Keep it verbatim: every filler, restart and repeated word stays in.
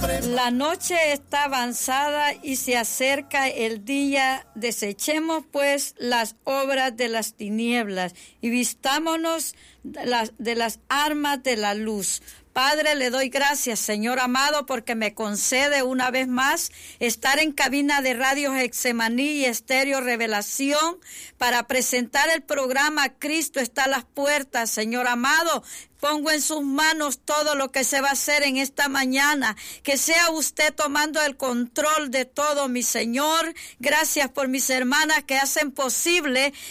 La noche está avanzada y se acerca el día. Desechemos pues las obras de las tinieblas y vistámonos de las, de las armas de la luz. Padre, le doy gracias, Señor amado, porque me concede una vez más estar en cabina de Radio Getsemaní y Estéreo Revelación para presentar el programa Cristo está a las puertas, Señor amado. Pongo en sus manos todo lo que se va a hacer en esta mañana. Que sea usted tomando el control de todo, mi Señor. Gracias por mis hermanas que hacen posible